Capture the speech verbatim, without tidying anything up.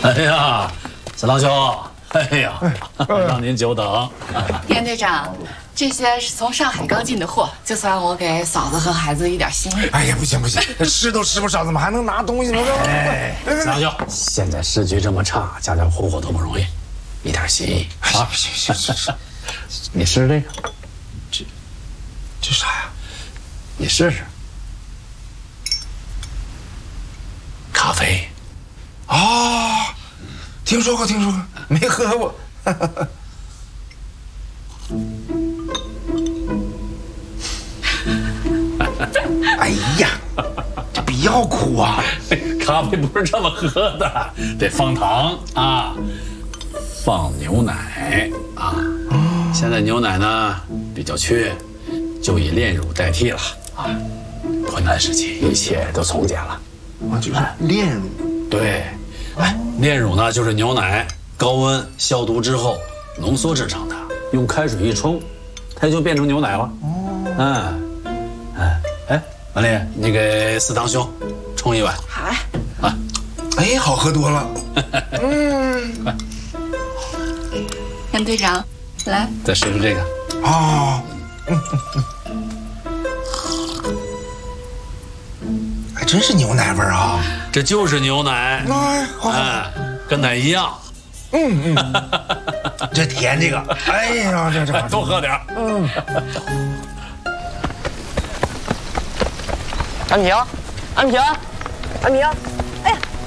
哎呀，四郎兄，哎呀，让您久等。 严队长，这些是从上海刚进的货，就算我给嫂子和孩子一点心意。 哎呀，不行不行，吃都吃不上，怎么还能拿东西呢？ 哎，四郎兄，现在时局这么差，家家户户都不容易，一点心意啊！ 行行行行， 你试这个， 这这啥呀？ 你试试。咖啡。 哦，听说过听说过，没喝过。哎呀，这必要苦啊！ 咖啡不是这么喝的，得放糖啊，放牛奶啊。现在牛奶呢比较缺，就以炼乳代替了啊。困难时期，一切都从简了。 我就是炼乳。 对，哎，炼乳呢就是牛奶高温消毒之后浓缩制成的，用开水一冲，它就变成牛奶了。哦，嗯，哎哎，王丽，你给四堂兄冲一碗。 好啊。 啊， 哎，好喝多了。 嗯。严队长，来， 再试试这个。 哦，嗯嗯嗯，还真是牛奶味儿啊！ 这就是牛奶， 哎，好， 哎，跟奶一样。 嗯嗯，这甜这个，哎呀，这这多喝点儿。 嗯。 安平，安平，安平。